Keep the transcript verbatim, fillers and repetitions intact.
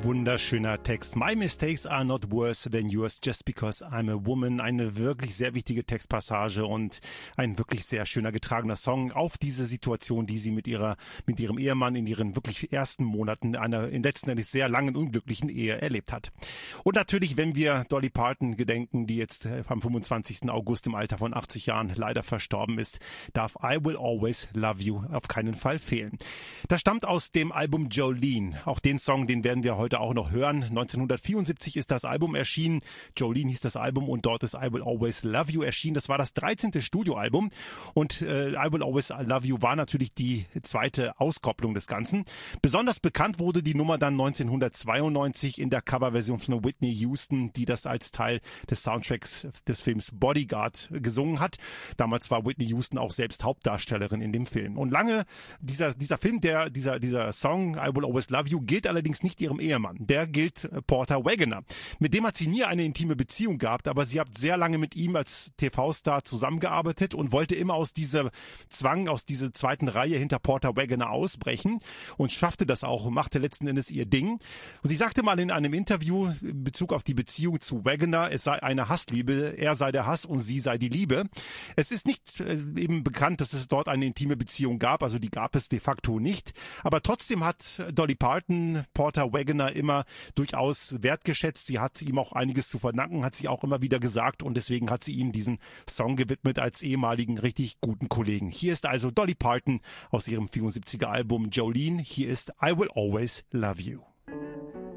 Wunderschöner Text. My mistakes are not worse than yours just because I'm a woman. Eine wirklich sehr wichtige Textpassage und ein wirklich sehr schöner getragener Song auf diese Situation, die sie mit ihrer, mit ihrem Ehemann in ihren wirklich ersten Monaten einer in letzten Endes sehr langen unglücklichen Ehe erlebt hat. Und natürlich, wenn wir Dolly Parton gedenken, die jetzt am fünfundzwanzigsten August im Alter von achtzig Jahren leider verstorben ist, darf I Will Always Love You auf keinen Fall fehlen. Das stammt aus dem Album Jolene. Auch den Song, den werden wir heute auch noch hören. neunzehnhundertvierundsiebzig ist das Album erschienen. Jolene hieß das Album und dort ist I Will Always Love You erschienen. Das war das dreizehnte Studioalbum und äh, I Will Always Love You war natürlich die zweite Auskopplung des Ganzen. Besonders bekannt wurde die Nummer dann neunzehnhundertzweiundneunzig in der Coverversion von Whitney Houston, die das als Teil des Soundtracks des Films Bodyguard gesungen hat. Damals war Whitney Houston auch selbst Hauptdarstellerin in dem Film. Und lange, dieser, dieser Film, der, dieser, dieser Song I Will Always Love You gilt allerdings nicht ihrem Ehemann. Der gilt Porter Wagoner. Mit dem hat sie nie eine intime Beziehung gehabt, aber sie hat sehr lange mit ihm als T V-Star zusammengearbeitet und wollte immer aus dieser Zwang, aus dieser zweiten Reihe hinter Porter Wagoner ausbrechen und schaffte das auch und machte letzten Endes ihr Ding. Und sie sagte mal in einem Interview in Bezug auf die Beziehung zu Wagoner, es sei eine Hassliebe, er sei der Hass und sie sei die Liebe. Es ist nicht äh, eben bekannt, dass es dort eine intime Beziehung gab, also die gab es de facto nicht. Aber trotzdem hat Dolly Parton Porter Wagoner immer durchaus wertgeschätzt. Sie hat ihm auch einiges zu verdanken, hat sie auch immer wieder gesagt und deswegen hat sie ihm diesen Song gewidmet als ehemaligen richtig guten Kollegen. Hier ist also Dolly Parton aus ihrem vierundsiebziger Album Jolene. Hier ist I Will Always Love You.